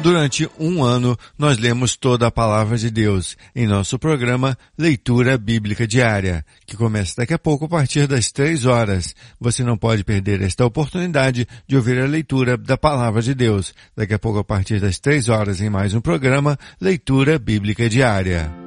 Durante um ano, nós lemos toda a Palavra de Deus em nosso programa Leitura Bíblica Diária, que começa daqui a pouco a partir das 3 horas. Você não pode perder esta oportunidade de ouvir a leitura da Palavra de Deus. Daqui a pouco a partir das 3 horas em mais um programa Leitura Bíblica Diária.